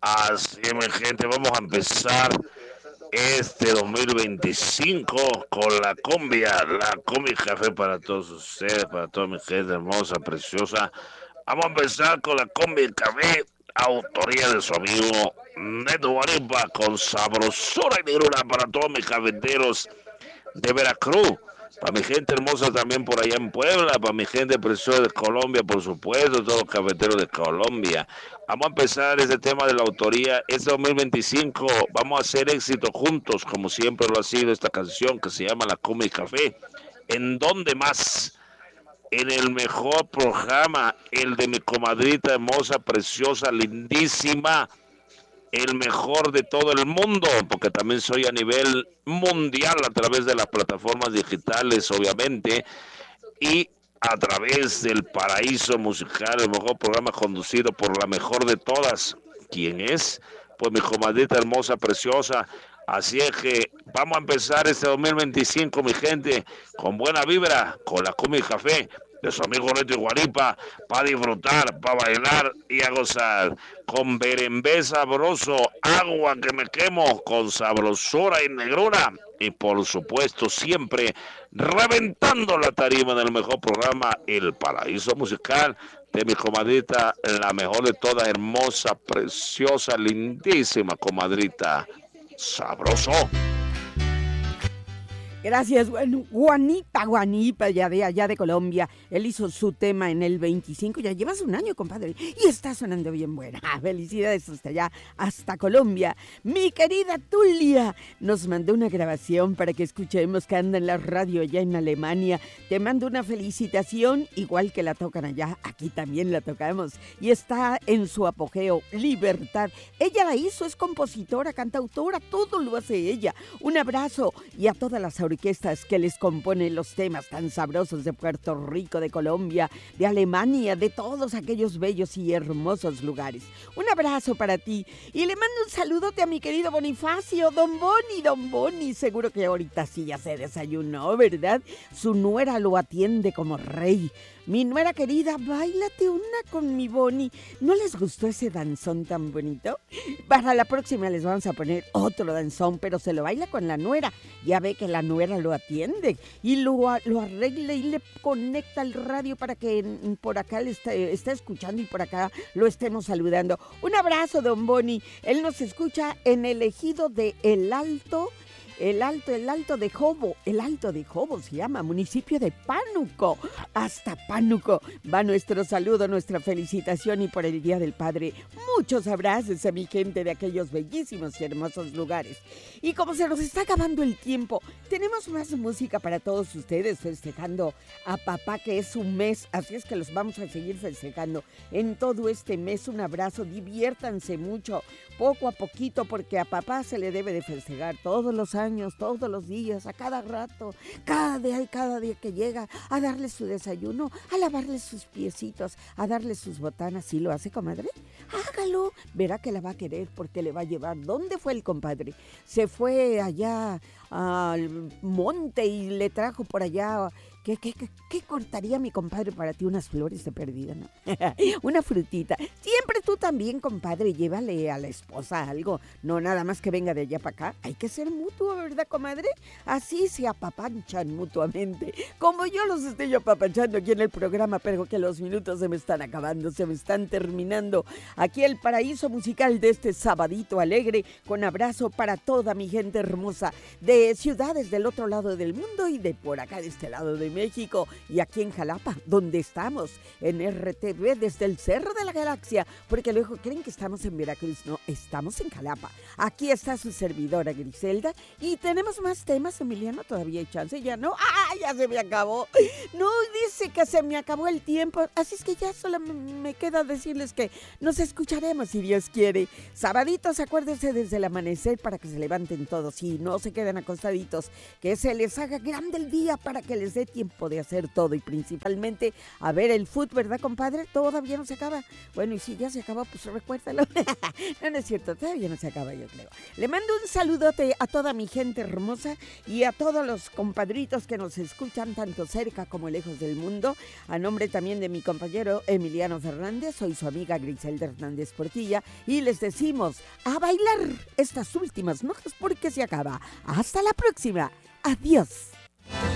Así es, mi gente, vamos a empezar este 2025 con la combi café para todos ustedes, para toda mi gente hermosa, preciosa. Vamos a empezar con la combi café, autoría de su amigo Neto Guaripa, con sabrosura y negrura para todos mis cafeteros de Veracruz. Para mi gente hermosa también por allá en Puebla, para mi gente preciosa de Colombia, por supuesto, todos los cafeteros de Colombia. Vamos a empezar este tema de la autoría. Este 2025 vamos a hacer éxito juntos, como siempre lo ha sido esta canción que se llama La Combi Café. ¿En dónde más? En el mejor programa, el de mi comadrita hermosa, preciosa, lindísima, el mejor de todo el mundo, porque también soy a nivel mundial a través de las plataformas digitales, obviamente, y a través del Paraíso Musical, el mejor programa conducido por la mejor de todas. ¿Quién es? Pues mi comadrita hermosa, preciosa. Así es que vamos a empezar este 2025, mi gente, con buena vibra, con la Combi Café de su amigo Neto y Guaripa, para disfrutar, para bailar y a gozar. Con berembé sabroso, agua que me quemo, con sabrosura y negrura. Y por supuesto, siempre reventando la tarima del mejor programa, El Paraíso Musical, de mi comadrita, la mejor de todas, hermosa, preciosa, lindísima comadrita. Sabroso. Gracias, Guanipa, ya de allá de Colombia. Él hizo su tema en el 25, ya llevas un año, compadre, y está sonando bien buena. Felicidades hasta allá, hasta Colombia. Mi querida Tulia nos mandó una grabación para que escuchemos, que anda en la radio allá en Alemania. Te mando una felicitación, igual que la tocan allá, aquí también la tocamos. Y está en su apogeo, Libertad. Ella la hizo, es compositora, cantautora, todo lo hace ella. Un abrazo, y a todas las orquestas que les componen los temas tan sabrosos de Puerto Rico, de Colombia, de Alemania, de todos aquellos bellos y hermosos lugares. Un abrazo para ti y le mando un saludote a mi querido Bonifacio, Don Boni, seguro que ahorita sí ya se desayunó, ¿verdad? Su nuera lo atiende como rey. Mi nuera querida, báilate una con mi Boni. ¿No les gustó ese danzón tan bonito? Para la próxima les vamos a poner otro danzón, pero se lo baila con la nuera. Ya ve que la nuera lo atiende y lo arregla y le conecta el radio para que por acá le está escuchando y por acá lo estemos saludando. Un abrazo, don Boni. Él nos escucha en el ejido de El Alto de Jobo se llama, municipio de Pánuco. Hasta Pánuco va nuestro saludo, nuestra felicitación, y por el Día del Padre, muchos abrazos a mi gente de aquellos bellísimos y hermosos lugares. Y como se nos está acabando el tiempo, tenemos más música para todos ustedes, festejando a papá, que es un mes, así es que los vamos a seguir festejando en todo este mes. Un abrazo, diviértanse mucho, poco a poquito, porque a papá se le debe de festejar todos los años, todos los días, a cada rato, cada día que llega, a darle su desayuno, a lavarle sus piecitos, a darle sus botanas. ¿Sí lo hace, comadre? Hágalo, verá que la va a querer, porque le va a llevar. ¿Dónde fue el compadre? Se fue allá al monte y le trajo por allá. ¿Qué cortaría mi compadre para ti? Unas flores de perdida, ¿no? Una frutita. Siempre tú también, compadre, llévale a la esposa algo. No nada más que venga de allá para acá. Hay que ser mutuo, ¿verdad, comadre? Así se apapanchan mutuamente. Como yo los estoy apapachando aquí en el programa, pero que los minutos se me están acabando, se me están terminando. Aquí el paraíso musical de este sabadito alegre, con abrazo para toda mi gente hermosa de ciudades del otro lado del mundo y de por acá de este lado de México, y aquí en Jalapa, donde estamos en RTV desde el Cerro de la Galaxia, porque luego creen que estamos en Veracruz. No, estamos en Jalapa. Aquí está su servidora Griselda, y tenemos más temas. Emiliano, todavía hay chance, ya no. ¡Ah, ya se me acabó! No, dice que se me acabó el tiempo, así es que ya solo me queda decirles que nos escucharemos si Dios quiere. Sabaditos, acuérdense desde el amanecer para que se levanten todos y no se queden acostaditos, que se les haga grande el día para que les dé tiempo de hacer todo, y principalmente a ver el fútbol, ¿verdad, compadre? Todavía no se acaba. Bueno, y si ya se acabó, acabó, pues recuérdalo. No es cierto, todavía no se acaba, yo creo. Le mando un saludote a toda mi gente hermosa y a todos los compadritos que nos escuchan tanto cerca como lejos del mundo. A nombre también de mi compañero Emiliano Fernández, soy su amiga Griselda Hernández Portilla y les decimos a bailar estas últimas noches porque se acaba. Hasta la próxima. Adiós.